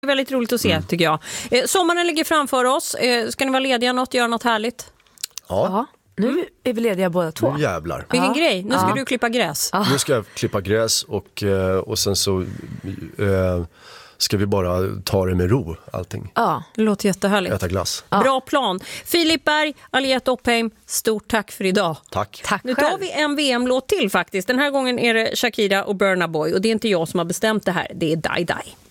Väldigt roligt att se tycker jag. Sommaren ligger framför oss. Ska ni vara lediga något, göra något härligt? Ja. Nu är vi lediga båda två. Nu jävlar. Vilken grej, nu ska du klippa gräs. Nu ska jag klippa gräs och sen så ska vi bara ta det med ro, allting. Det låter jättehärligt. Äta glass. Bra plan. Filip Berg, Aliette Oppheim, stort tack för idag. Tack. Nu tar vi en VM-låt till faktiskt. Den här gången är det Shakira och Burna Boy och det är inte jag som har bestämt det här, det är Dai Dai.